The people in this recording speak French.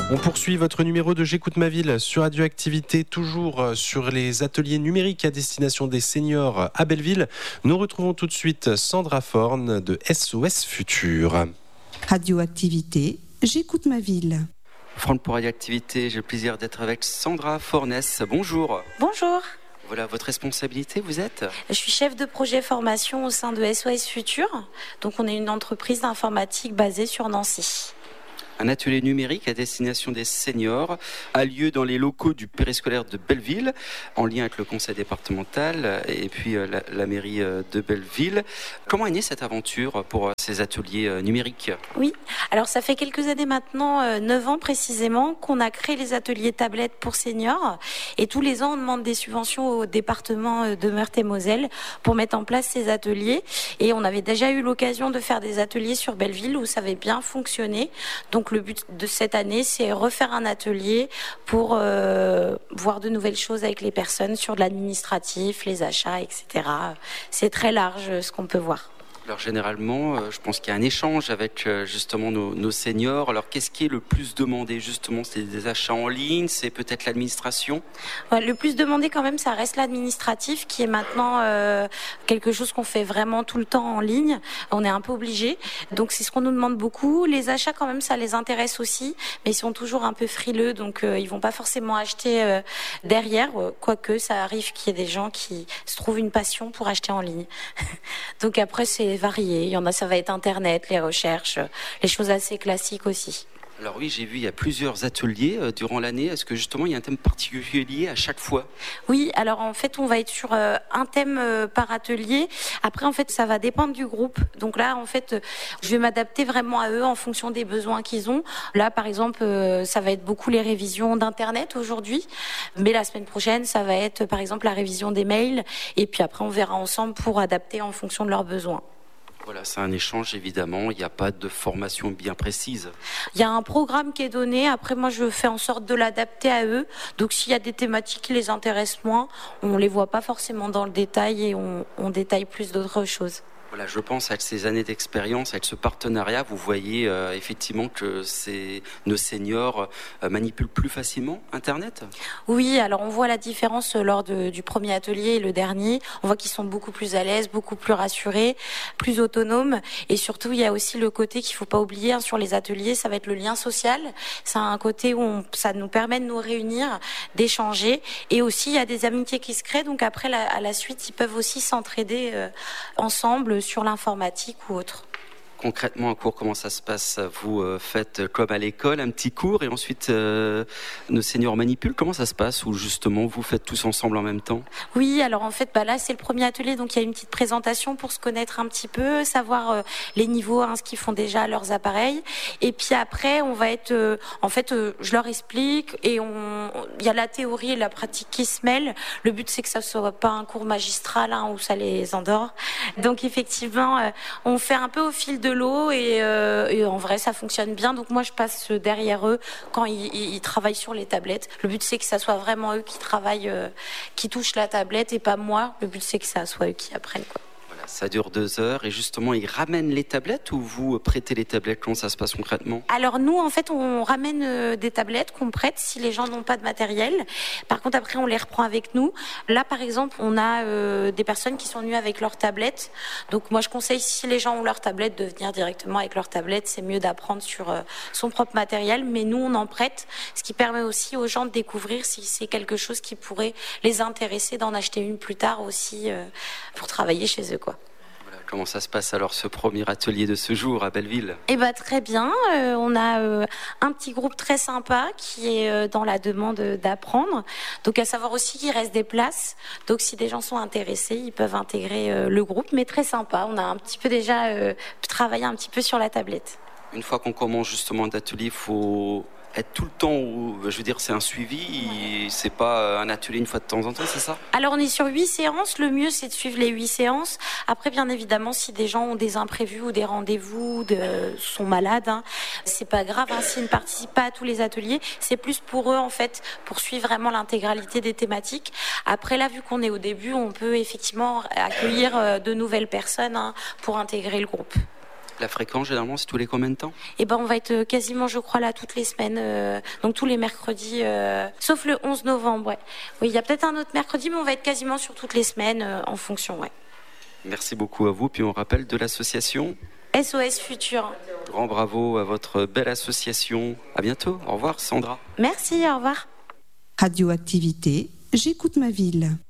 On poursuit votre numéro de J'écoute ma ville sur Radioactivité, toujours sur les ateliers numériques à destination des seniors à Belleville. Nous retrouvons tout de suite Sandra Forne de SOS Futur. Radioactivité, J'écoute ma ville. Franck pour Radioactivité, j'ai le plaisir d'être avec Sandra Fornès. Bonjour. Bonjour. Voilà, votre responsabilité, vous êtes ? Je suis chef de projet formation au sein de SOS Futur. Donc on est une entreprise d'informatique basée sur Nancy. Un atelier numérique à destination des seniors a lieu dans les locaux du périscolaire de Belleville, en lien avec le conseil départemental et puis la mairie de Belleville. Comment est née cette aventure pour ces ateliers numériques ? Oui, alors ça fait quelques années maintenant, 9 ans précisément, qu'on a créé les ateliers tablettes pour seniors. Et tous les ans, on demande des subventions au département de Meurthe-et-Moselle pour mettre en place ces ateliers. Et on avait déjà eu l'occasion de faire des ateliers sur Belleville où ça avait bien fonctionné. Donc le but de cette année, c'est refaire un atelier pour voir de nouvelles choses avec les personnes sur de l'administratif, les achats, etc. C'est très large ce qu'on peut voir. Alors généralement, je pense qu'il y a un échange avec justement nos seniors. Alors qu'est-ce qui est le plus demandé justement ? C'est des achats en ligne, c'est peut-être l'administration ? Ouais, le plus demandé quand même, ça reste l'administratif qui est maintenant quelque chose qu'on fait vraiment tout le temps en ligne. On est un peu obligé, donc c'est ce qu'on nous demande beaucoup. Les achats quand même, ça les intéresse aussi, mais ils sont toujours un peu frileux, donc ils vont pas forcément acheter derrière. Quoique ça arrive qu'il y ait des gens qui se trouvent une passion pour acheter en ligne. Donc après c'est varié. Il y en a, ça va être Internet, les recherches, les choses assez classiques aussi. Alors oui, j'ai vu, il y a plusieurs ateliers durant l'année. Est-ce que justement, il y a un thème particulier à chaque fois ? Oui, alors en fait, on va être sur un thème par atelier. Après, en fait, ça va dépendre du groupe. Donc là, en fait, je vais m'adapter vraiment à eux en fonction des besoins qu'ils ont. Là, par exemple, ça va être beaucoup les révisions d'Internet aujourd'hui. Mais la semaine prochaine, ça va être, par exemple, la révision des mails. Et puis après, on verra ensemble pour adapter en fonction de leurs besoins. Voilà, c'est un échange évidemment, il n'y a pas de formation bien précise. Il y a un programme qui est donné, après moi je fais en sorte de l'adapter à eux. Donc s'il y a des thématiques qui les intéressent moins, on ne les voit pas forcément dans le détail et on détaille plus d'autres choses. Voilà, je pense avec ces années d'expérience, avec ce partenariat, vous voyez effectivement que nos seniors manipulent plus facilement Internet ? Oui, alors on voit la différence lors du premier atelier et le dernier. On voit qu'ils sont beaucoup plus à l'aise, beaucoup plus rassurés, plus autonomes. Et surtout, il y a aussi le côté qu'il ne faut pas oublier sur les ateliers, ça va être le lien social. C'est un côté où ça nous permet de nous réunir, d'échanger. Et aussi, il y a des amitiés qui se créent. Donc après, à la suite, ils peuvent aussi s'entraider ensemble sur l'informatique ou autre. Concrètement, un cours, comment ça se passe ? Vous faites comme à l'école, un petit cours et ensuite nos seniors manipulent. Comment ça se passe ? Ou justement, vous faites tous ensemble en même temps ? Oui, alors en fait, là, c'est le premier atelier, donc il y a une petite présentation pour se connaître un petit peu, savoir les niveaux, ce qu'ils font déjà à leurs appareils. Et puis après, on va être... je leur explique et il y a la théorie et la pratique qui se mêlent. Le but, c'est que ça ne soit pas un cours magistral où ça les endort. Donc effectivement, on fait un peu au fil de l'eau et en vrai ça fonctionne bien. Donc moi je passe derrière eux quand ils travaillent sur les tablettes. Le but c'est que ça soit vraiment eux qui travaillent, qui touchent la tablette et pas moi. Le but c'est que ça soit eux qui apprennent quoi. Ça dure 2 heures et justement ils ramènent les tablettes ou vous prêtez les tablettes ? Comment ça se passe concrètement ? Alors nous en fait on ramène des tablettes qu'on prête si les gens n'ont pas de matériel. Par contre après on les reprend avec nous. Là par exemple on a des personnes qui sont venues avec leurs tablettes. Donc moi je conseille si les gens ont leurs tablettes de venir directement avec leurs tablettes. C'est mieux d'apprendre sur son propre matériel. Mais nous on en prête, ce qui permet aussi aux gens de découvrir si c'est quelque chose qui pourrait les intéresser, d'en acheter une plus tard aussi pour travailler chez eux quoi. Comment ça se passe alors ce premier atelier de ce jour à Belleville ? Très bien, on a un petit groupe très sympa qui est dans la demande d'apprendre. Donc à savoir aussi qu'il reste des places. Donc si des gens sont intéressés, ils peuvent intégrer le groupe. Mais très sympa, on a un petit peu déjà travaillé un petit peu sur la tablette. Une fois qu'on commence justement d'atelier, il faut être tout le temps, je veux dire, c'est un suivi, c'est pas un atelier une fois de temps en temps, c'est ça ? Alors on est sur 8 séances, le mieux c'est de suivre les 8 séances. Après bien évidemment si des gens ont des imprévus ou des rendez-vous, sont malades, c'est pas grave, s'ils ne participent pas à tous les ateliers, c'est plus pour eux en fait, pour suivre vraiment l'intégralité des thématiques. Après là, vu qu'on est au début, on peut effectivement accueillir de nouvelles personnes pour intégrer le groupe. La fréquence, généralement, c'est tous les combien de temps? On va être quasiment, je crois, là toutes les semaines, donc tous les mercredis, sauf le 11 novembre. Ouais. Oui, il y a peut-être un autre mercredi, mais on va être quasiment sur toutes les semaines en fonction. Ouais. Merci beaucoup à vous. Puis on rappelle de l'association SOS Futur. Grand bravo à votre belle association. À bientôt. Au revoir, Sandra. Merci, au revoir. Radioactivité, j'écoute ma ville.